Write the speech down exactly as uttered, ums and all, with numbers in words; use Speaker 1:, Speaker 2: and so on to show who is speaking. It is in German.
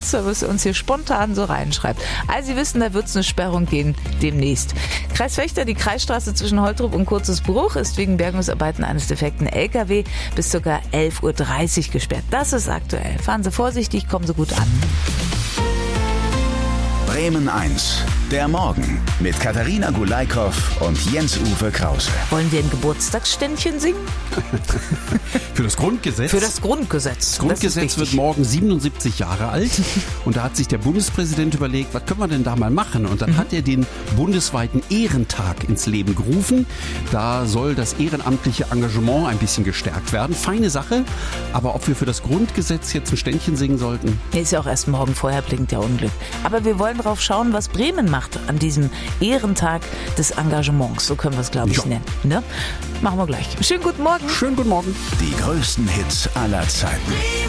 Speaker 1: Postservice uns hier spontan so reinschreibt. Also Sie wissen, da wird es eine Sperrung gehen demnächst. Kreis Vechta, die Kreisstraße zwischen Holtrup und Kurzesbruch ist wegen Bergungsarbeiten eines defekten L K W bis ca. elf Uhr dreißig gesperrt. Das ist aktuell. Fahren Sie vorsichtig, kommen Sie gut an.
Speaker 2: Bremen eins, der Morgen mit Katharina Gulaikow und Jens-Uwe Krause.
Speaker 1: Wollen wir ein Geburtstagsständchen singen?
Speaker 3: Für das Grundgesetz?
Speaker 1: Für das Grundgesetz.
Speaker 3: Das Grundgesetz wird morgen siebenundsiebzig Jahre alt und da hat sich der Bundespräsident überlegt, was können wir denn da mal machen? Und dann mhm. hat er den bundesweiten Ehrentag ins Leben gerufen. Da soll das ehrenamtliche Engagement ein bisschen gestärkt werden. Feine Sache, aber ob wir für das Grundgesetz jetzt ein Ständchen singen sollten?
Speaker 1: Ist ja auch erst morgen, vorher blinkt ja Unglück. Aber wir wollen drauf schauen, was Bremen macht an diesem Ehrentag des Engagements. So können wir es, glaube ich, ja. nennen. Ne? Machen wir gleich. Schönen guten Morgen.
Speaker 3: Schönen guten Morgen.
Speaker 2: Die größten Hits aller Zeiten.